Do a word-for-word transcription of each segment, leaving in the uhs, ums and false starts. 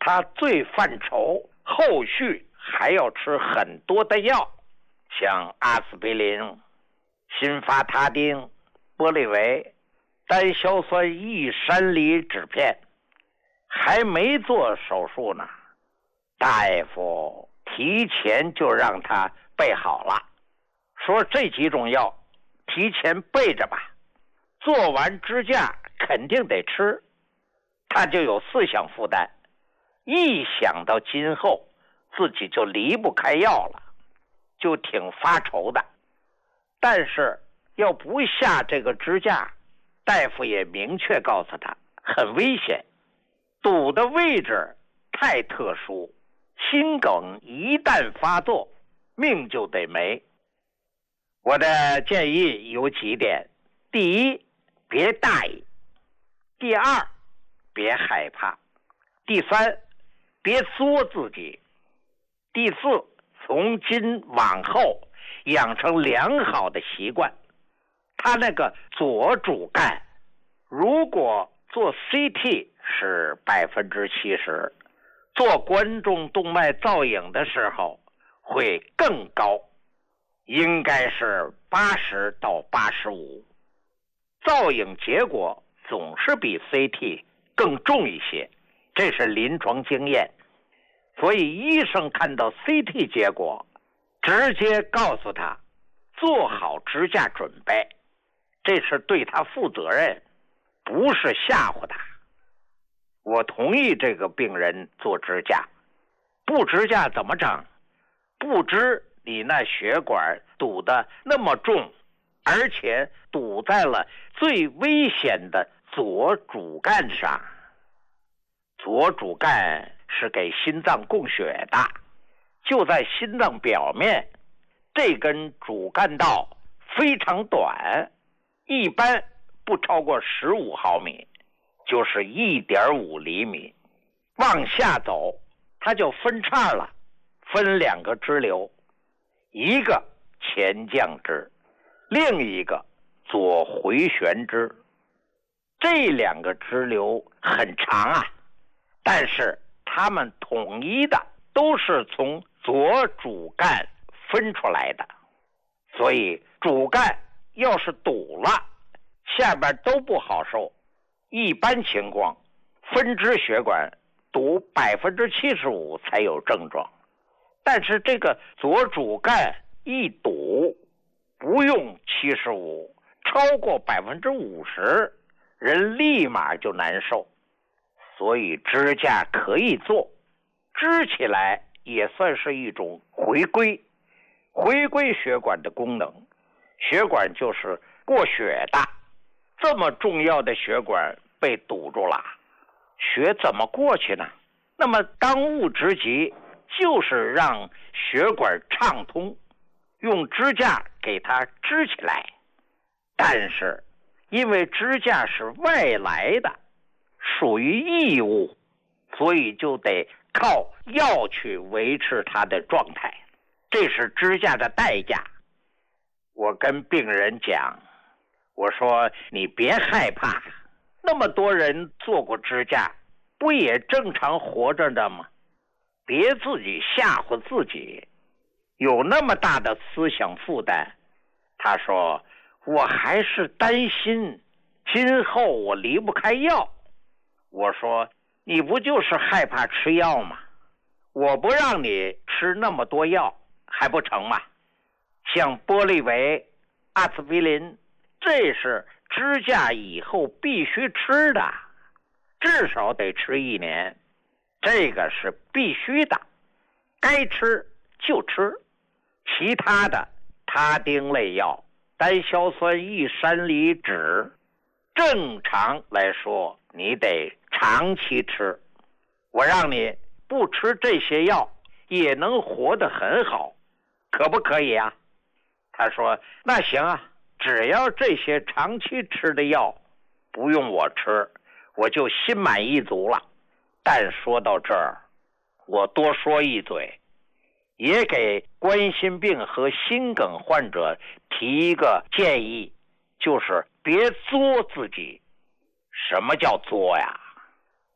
他最犯愁后续还要吃很多的药，像阿司匹林、辛伐他汀、玻利维、单硝酸异山梨酯片。还没做手术呢，大夫提前就让他备好了，说这几种药提前备着吧，做完支架肯定得吃。他就有思想负担，一想到今后自己就离不开药了，就挺发愁的。但是要不下这个支架，大夫也明确告诉他很危险，堵的位置太特殊，心梗一旦发作，命就得没。我的建议有几点：第一，别大意；第二，别害怕；第三，别作自己；第四，从今往后养成良好的习惯。他那个左主干，如果做 C T 是百分之七十，做冠状动脉造影的时候会更高，应该是八十到八十五。造影结果总是比 C T 更重一些，这是临床经验。所以医生看到 C T 结果，直接告诉他做好支架准备，这是对他负责任，不是吓唬他。我同意这个病人做支架，不支架怎么整？不知你那血管堵得那么重，而且堵在了最危险的左主干上。左主干是给心脏供血的，就在心脏表面，这根主干道非常短，一般不超过十五毫米，就是 一点五厘米。往下走它就分叉了，分两个支流，一个前降支，另一个左回旋支。这两个支流很长啊，但是它们统一的都是从左主干分出来的，所以主干要是堵了，下边都不好受。一般情况，分支血管堵百分之七十五才有症状，但是这个左主干一堵，不用七十五，超过百分之五十，人立马就难受。所以支架可以做，支起来也算是一种回归，回归血管的功能。血管就是过血的，这么重要的血管被堵住了，血怎么过去呢？那么当务之急就是让血管畅通，用支架给它支起来。但是因为支架是外来的，属于异物，所以就得靠药去维持它的状态，这是支架的代价。我跟病人讲，我说你别害怕，那么多人做过支架，不也正常活着的吗？别自己吓唬自己，有那么大的思想负担。他说我还是担心今后我离不开药。我说你不就是害怕吃药吗？我不让你吃那么多药还不成吗？像玻利维、阿司匹林，这是支架以后必须吃的，至少得吃一年，这个是必须的，该吃就吃。其他的他汀类药、单硝酸异山梨酯，正常来说你得长期吃。我让你不吃这些药也能活得很好，可不可以啊？他说那行啊，只要这些长期吃的药不用我吃，我就心满意足了。但说到这儿，我多说一嘴，也给冠心病和心梗患者提一个建议，就是别作自己。什么叫作呀？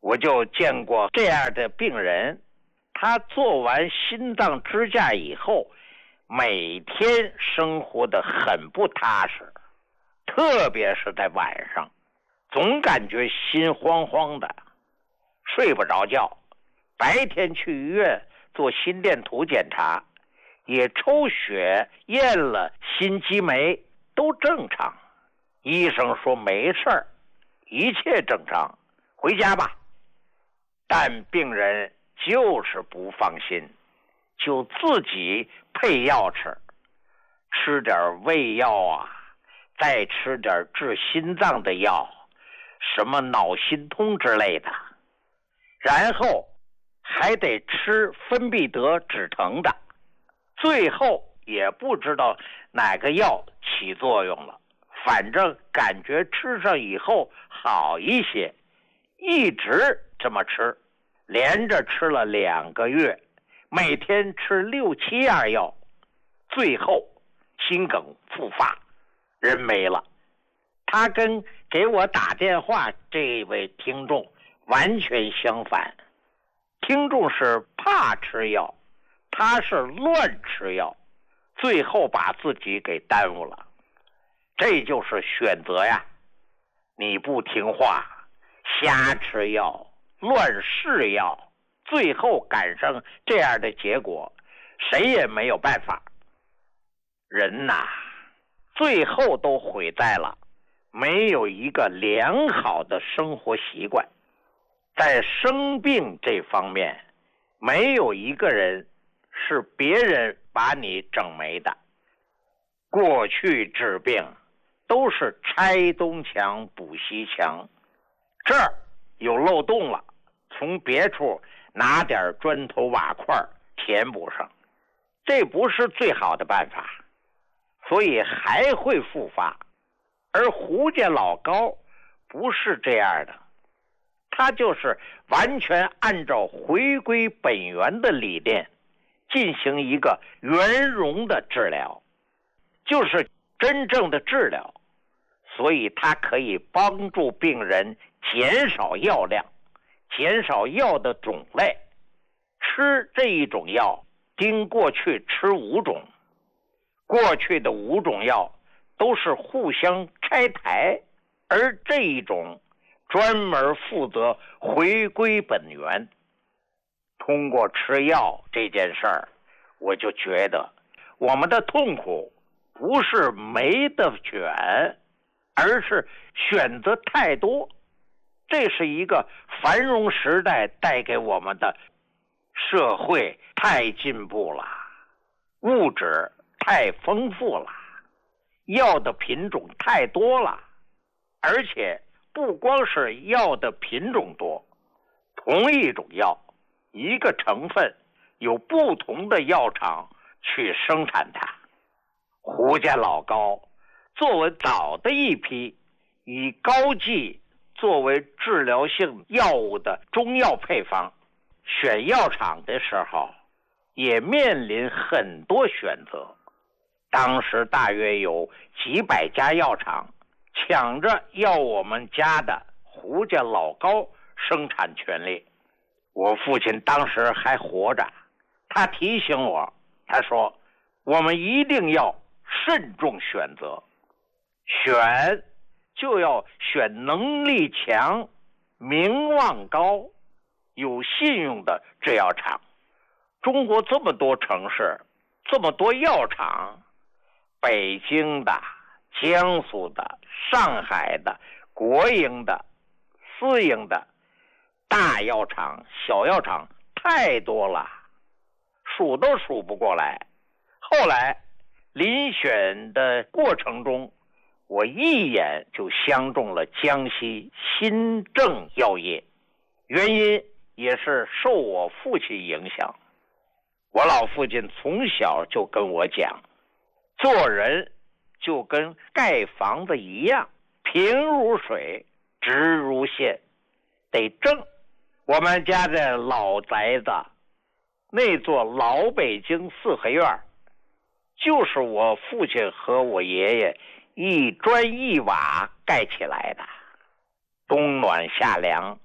我就见过这样的病人，他做完心脏支架以后，每天生活得很不踏实，特别是在晚上，总感觉心慌慌的，睡不着觉。白天去医院做心电图检查，也抽血验了心肌酶，都正常。医生说没事儿，一切正常，回家吧。但病人就是不放心，就自己配药吃，吃点胃药啊，再吃点治心脏的药，什么脑心通之类的，然后还得吃芬必得止疼的，最后也不知道哪个药起作用了，反正感觉吃上以后好一些，一直这么吃，连着吃了两个月，每天吃六七样药，最后心梗复发，人没了。他跟给我打电话这位听众完全相反，听众是怕吃药，他是乱吃药，最后把自己给耽误了。这就是选择呀，你不听话，瞎吃药，乱试药，最后赶上这样的结果，谁也没有办法。人呐，最后都毁在了没有一个良好的生活习惯。在生病这方面，没有一个人是别人把你整没的。过去治病都是拆东墙补西墙，这儿有漏洞了，从别处拿点砖头瓦块填补上，这不是最好的办法，所以还会复发。而胡家老高不是这样的，他就是完全按照回归本源的理念进行一个圆融的治疗，就是真正的治疗，所以它可以帮助病人减少药量，减少药的种类。吃这一种药经过去吃五种，过去的五种药都是互相拆台，而这一种专门负责回归本源。通过吃药这件事儿，我就觉得我们的痛苦不是没得选，而是选择太多。这是一个繁荣时代带给我们的，社会太进步了，物质太丰富了，药的品种太多了，而且不光是药的品种多，同一种药，一个成分有不同的药厂去生产它。胡家老高作为早的一批以高剂作为治疗性药物的中药配方，选药厂的时候也面临很多选择。当时大约有几百家药厂抢着要我们家的胡家老高生产权利。我父亲当时还活着，他提醒我，他说我们一定要慎重选择，选就要选能力强、名望高、有信用的制药厂。中国这么多城市，这么多药厂，北京的、江苏的、上海的、国营的、私营的，大药厂、小药厂太多了，数都数不过来。后来遴选的过程中，我一眼就相中了江西新郑药业，原因也是受我父亲影响。我老父亲从小就跟我讲，做人就跟盖房子一样，平如水，直如线，得正。我们家的老宅子，那座老北京四合院，就是我父亲和我爷爷一砖一瓦盖起来的，冬暖夏凉，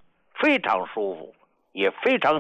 非常舒服，也非常